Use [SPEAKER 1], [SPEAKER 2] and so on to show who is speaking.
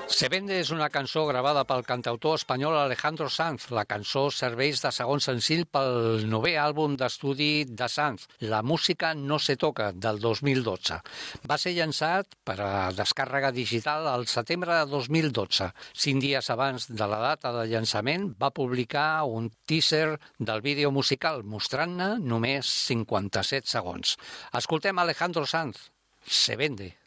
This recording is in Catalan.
[SPEAKER 1] Se vende és una cançó gravada pel cantautor espanyol Alejandro Sanz. La cançó serveix de segon senzill pel 9è àlbum d'estudi de Sanz, La música no se toca, del 2012. Va ser llançat per a descàrrega digital al setembre de 2012. 5 dies abans de la data de llançament va publicar un teaser del vídeo musical mostrant-ne només 57 segons. Escoltem Alejandro Sanz, Se vende.